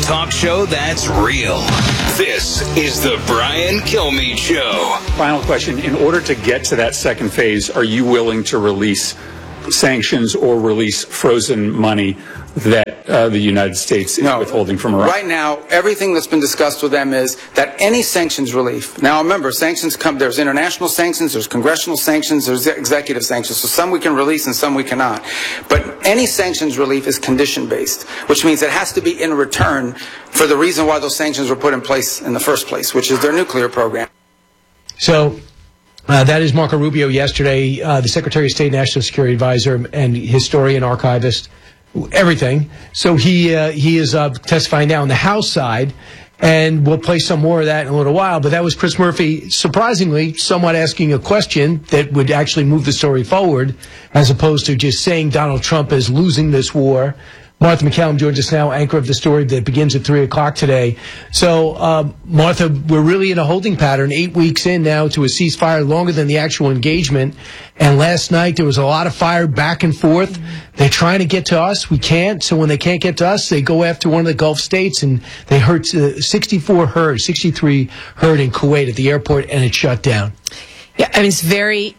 talk show that's real. This is the Brian Kilmeade Show. Final question. In order to get to that second phase, are you willing to release sanctions or release frozen money that the United States is withholding from Iran? Right now, everything that's been discussed with them is that any sanctions relief. Now, remember, sanctions come, there's international sanctions, there's congressional sanctions, there's executive sanctions. So some we can release and some we cannot. But any sanctions relief is condition-based, which means it has to be in return for the reason why those sanctions were put in place in the first place, which is their nuclear program. So that is Marco Rubio yesterday, the Secretary of State, National Security Advisor, and historian, archivist, everything. So he is testifying now on the House side, and we'll play some more of that in a little while. But that was Chris Murphy, surprisingly, somewhat asking a question that would actually move the story forward, as opposed to just saying Donald Trump is losing this war. Martha McCallum joins us now, anchor of the story that begins at 3 o'clock today. So, Martha, we're really in a holding pattern, 8 weeks in now to a ceasefire, longer than the actual engagement. And last night there was a lot of fire back and forth. They're trying to get to us. We can't. So when they can't get to us, they go after one of the Gulf states, and they hurt 63 hurt in Kuwait at the airport, and it shut down. Yeah, I mean, it's very...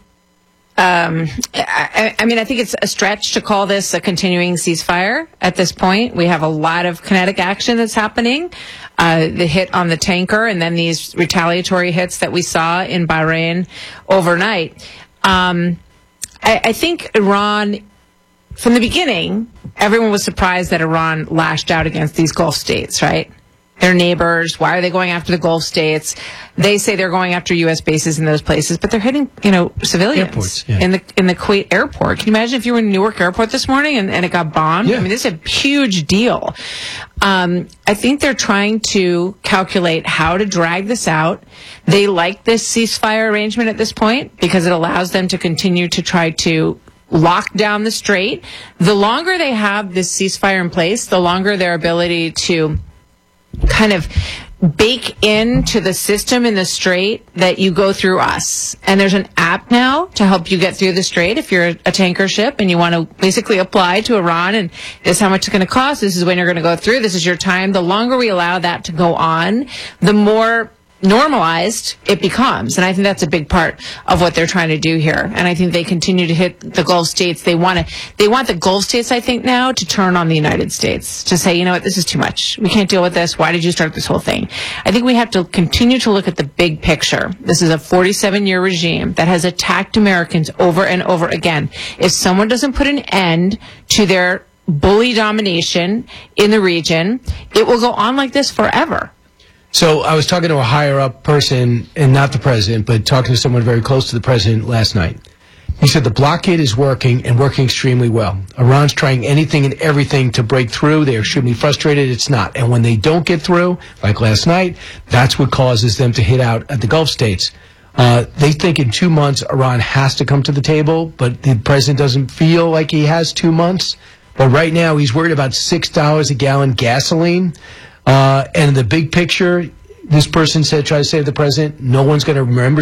I think it's a stretch to call this a continuing ceasefire at this point. We have a lot of kinetic action that's happening. The hit on the tanker and then these retaliatory hits that we saw in Bahrain overnight. I think Iran, from the beginning, everyone was surprised that Iran lashed out against these Gulf states, right? Their neighbors. Why are they going after the Gulf states? They say they're going after U.S. bases in those places, but they're hitting, civilians airports, yeah. in the Kuwait airport. Can you imagine if you were in Newark Airport this morning and it got bombed? Yeah. I mean, this is a huge deal. I think they're trying to calculate how to drag this out. They like this ceasefire arrangement at this point because it allows them to continue to try to lock down the strait. The longer they have this ceasefire in place, the longer their ability to kind of bake into the system in the strait that you go through us. And there's an app now to help you get through the strait if you're a tanker ship and you want to basically apply to Iran, and this is how much it's going to cost, this is when you're going to go through, this is your time. The longer we allow that to go on, the more normalized it becomes. And I think that's a big part of what they're trying to do here. And I think they continue to hit the Gulf states. They want the Gulf states, I think, now to turn on the United States, to say, you know what, this is too much. We can't deal with this. Why did you start this whole thing? I think we have to continue to look at the big picture. This is a 47-year regime that has attacked Americans over and over again. If someone doesn't put an end to their bully domination in the region, it will go on like this forever. So I was talking to a higher-up person, and not the president, but talking to someone very close to the president last night. He said the blockade is working, and working extremely well. Iran's trying anything and everything to break through. They are extremely frustrated. It's not. And when they don't get through, like last night, that's what causes them to hit out at the Gulf states. They think in 2 months Iran has to come to the table, but the president doesn't feel like he has 2 months. But right now he's worried about $6 a gallon gasoline. And the big picture, this person said, try to say to the president, no one's going to remember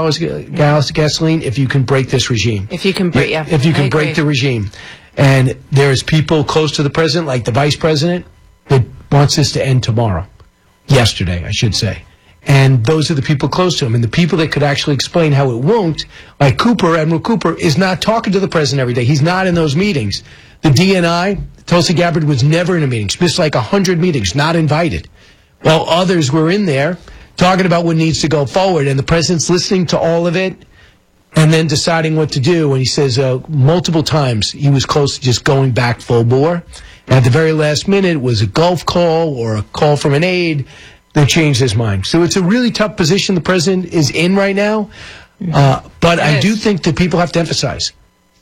$6 gallons of gasoline if you can break this regime. If you can break, yeah. If you can break the regime. And there's people close to the president, like the vice president, that wants this to end tomorrow. Yesterday, I should say. And those are the people close to him. And the people that could actually explain how it won't, like Cooper, Admiral Cooper, is not talking to the president every day. He's not in those meetings. The DNI, Tulsi Gabbard, was never in a meeting. She missed like 100 meetings, not invited. While others were in there talking about what needs to go forward. And the president's listening to all of it and then deciding what to do. And he says multiple times he was close to just going back full bore. And at the very last minute, it was a Gulf call or a call from an aide that changed his mind. So it's a really tough position the president is in right now. But I do think that people have to emphasize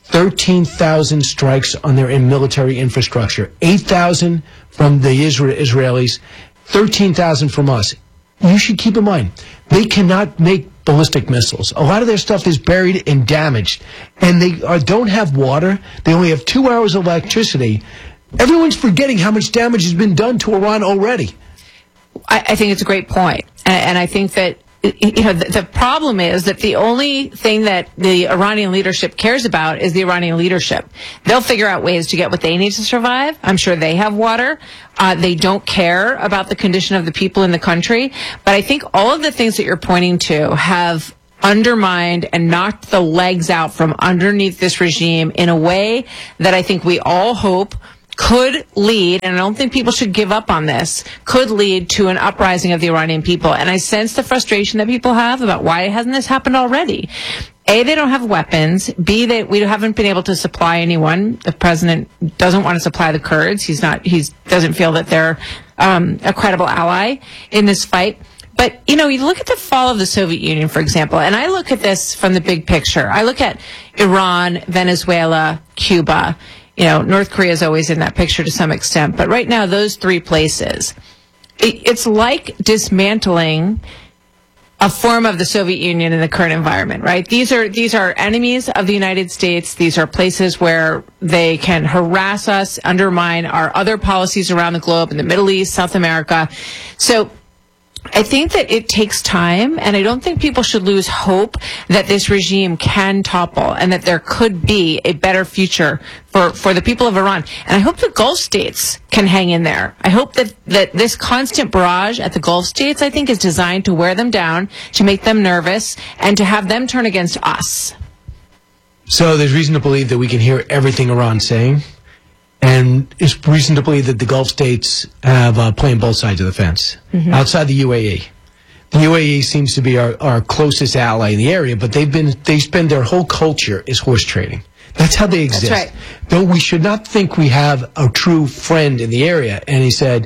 13,000 strikes on their military infrastructure, 8,000 from the Israelis, 13,000 from us. You should keep in mind, they cannot make ballistic missiles. A lot of their stuff is buried and damaged, and they don't have water. They only have 2 hours of electricity. Everyone's forgetting how much damage has been done to Iran already. I think it's a great point. And I think that the problem is that the only thing that the Iranian leadership cares about is the Iranian leadership. They'll figure out ways to get what they need to survive. I'm sure they have water. They don't care about the condition of the people in the country. But I think all of the things that you're pointing to have undermined and knocked the legs out from underneath this regime in a way that I think we all hope could lead, and I don't think people should give up on this, could lead to an uprising of the Iranian people. And I sense the frustration that people have about why hasn't this happened already. A, they don't have weapons. B, that we haven't been able to supply anyone. The president doesn't want to supply the Kurds. He doesn't feel that they're a credible ally in this fight. But, you look at the fall of the Soviet Union, for example, and I look at this from the big picture. I look at Iran, Venezuela, Cuba. North Korea is always in that picture to some extent. But right now, those three places, it's like dismantling a form of the Soviet Union in the current environment, right? These are enemies of the United States. These are places where they can harass us, undermine our other policies around the globe in the Middle East, South America. So I think that it takes time, and I don't think people should lose hope that this regime can topple and that there could be a better future for the people of Iran. And I hope the Gulf states can hang in there. I hope that this constant barrage at the Gulf states, I think, is designed to wear them down, to make them nervous, and to have them turn against us. So there's reason to believe that we can hear everything Iran's saying. And it's reason to believe that the Gulf states have playing both sides of the fence. Mm-hmm. Outside the UAE. The UAE seems to be our closest ally in the area, but they spend their whole culture is horse trading. That's how they exist. That's right. Though we should not think we have a true friend in the area. And he said,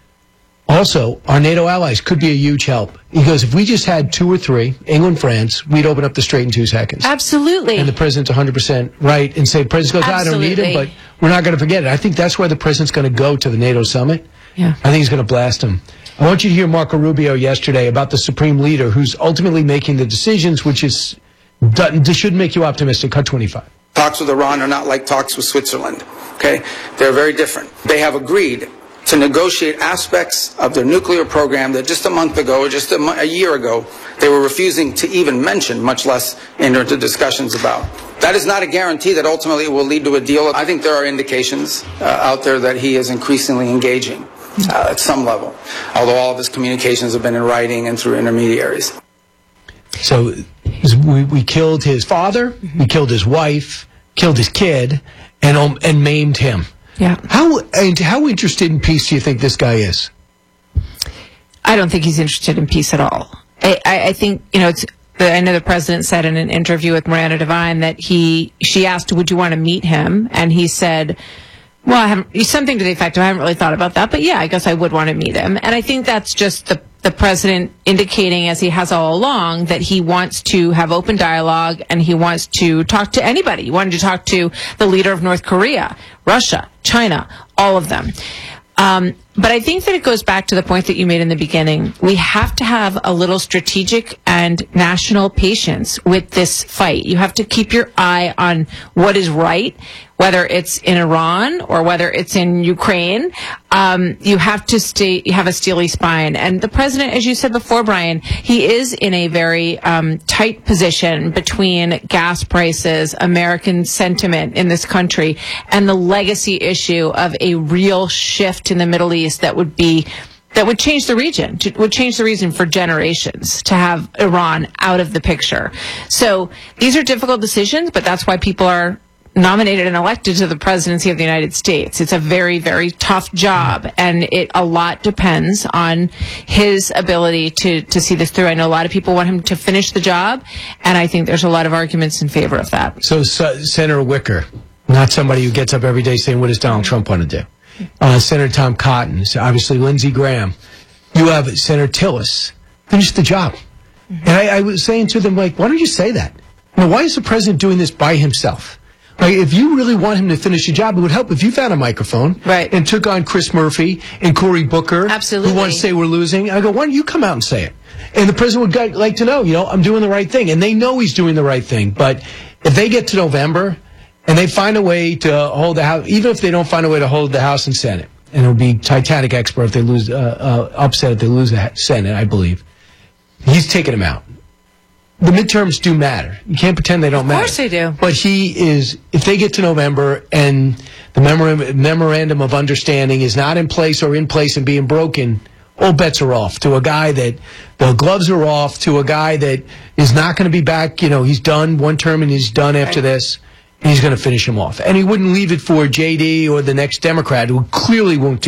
also, our NATO allies could be a huge help. He goes, if we just had 2 or 3, England, France, we'd open up the strait in 2 seconds. Absolutely. And the president's 100% right and say, the president goes, I don't need him, but we're not going to forget it. I think that's where the president's going to go to the NATO summit. Yeah. I think he's going to blast him. I want you to hear Marco Rubio yesterday about the supreme leader who's ultimately making the decisions, which shouldn't make you optimistic. Cut 25. Talks with Iran are not like talks with Switzerland, okay? They're very different. They have agreed to negotiate aspects of their nuclear program that just a month ago or just a year ago they were refusing to even mention, much less enter into discussions about. That is not a guarantee that ultimately it will lead to a deal. I think there are indications out there that he is increasingly engaging at some level, although all of his communications have been in writing and through intermediaries. So we killed his father, we killed his wife, killed his kid, and maimed him. Yeah. How interested in peace do you think this guy is? I don't think he's interested in peace at all. I think, I know the president said in an interview with Miranda Devine that she asked, would you want to meet him? And he said, well, something to the effect of, I haven't really thought about that, but yeah, I guess I would want to meet him. And I think that's just the president indicating, as he has all along, that he wants to have open dialogue and he wants to talk to anybody. He wanted to talk to the leader of North Korea, Russia, China, all of them. But I think that it goes back to the point that you made in the beginning. We have to have a little strategic and national patience with this fight. You have to keep your eye on what is right, whether it's in Iran or whether it's in Ukraine. You have to have a steely spine. And the president, as you said before, Brian, he is in a very tight position between gas prices, American sentiment in this country, and the legacy issue of a real shift in the Middle East that would change the region, would change the region for generations, to have Iran out of the picture. So these are difficult decisions, but that's why people are nominated and elected to the presidency of the United States. It's a very, very tough job, and a lot depends on his ability to see this through. I know a lot of people want him to finish the job, and I think there's a lot of arguments in favor of that. So Senator Wicker, not somebody who gets up every day saying, what does Donald Trump want to do? Senator Tom Cotton, so obviously Lindsey Graham. You have Senator Tillis. Finish the job. Mm-hmm. And I was saying to them, why don't you say that? Why is the president doing this by himself? If you really want him to finish the job, it would help if you found a microphone and took on Chris Murphy and Cory Booker, absolutely, who want to say we're losing. I go, why don't you come out and say it? And the president would like to know, I'm doing the right thing. And they know he's doing the right thing. But if they get to November and they find a way to hold the House, even if they don't find a way to hold the House and Senate, and it'll be Titanic expert if they lose, upset if they lose the Senate, I believe. He's taking him out. The midterms do matter. You can't pretend they don't matter. Of course they do. But if they get to November and the memorandum of understanding is not in place or in place and being broken, all bets are off to a guy that the gloves are off, to a guy that is not going to be back. He's done one term and he's done after this. And he's going to finish him off. And he wouldn't leave it for JD or the next Democrat who clearly won't do